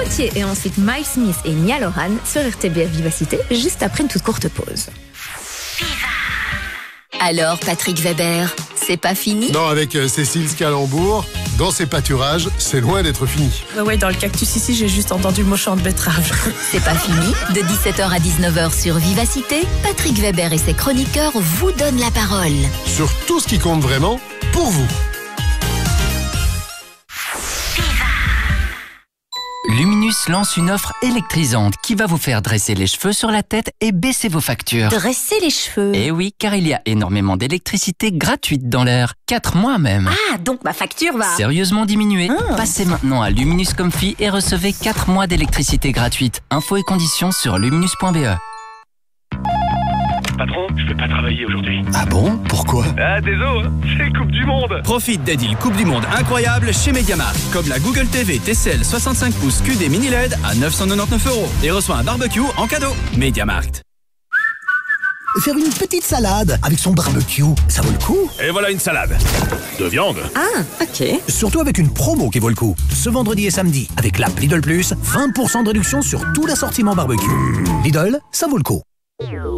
Gauthier et ensuite Miles Smith et Niall Horan sur RTBF Vivacité, juste après une toute courte pause. Alors, Patrick Weber, c'est pas fini? Non, avec Cécile Scalambour, dans ses pâturages, c'est loin d'être fini. Ouais, dans le cactus ici, j'ai juste entendu le mot champ de betterave. C'est pas fini? De 17h à 19h sur Vivacité, Patrick Weber et ses chroniqueurs vous donnent la parole. Sur tout ce qui compte vraiment, pour vous. Luminus lance une offre électrisante qui va vous faire dresser les cheveux sur la tête et baisser vos factures. Dresser les cheveux? Eh oui, car il y a énormément d'électricité gratuite dans l'air. 4 mois même. Ah, donc ma facture va... Sérieusement diminuée. Passez maintenant à Luminus Comfy et recevez 4 mois d'électricité gratuite. Infos et conditions sur luminus.be. Patron, je peux pas travailler aujourd'hui. Ah bon? Pourquoi? Ah, désolé, c'est Coupe du Monde. Profite des deals Coupe du Monde incroyables chez MediaMarkt. Comme la Google TV TCL 65 pouces QD mini LED à 999 € et reçois un barbecue en cadeau. MediaMarkt. Faire une petite salade avec son barbecue, ça vaut le coup. Et voilà une salade. De viande. Ah, ok. Surtout avec une promo qui vaut le coup. Ce vendredi et samedi, avec l'app Lidl Plus, 20% de réduction sur tout l'assortiment barbecue. Lidl, ça vaut le coup.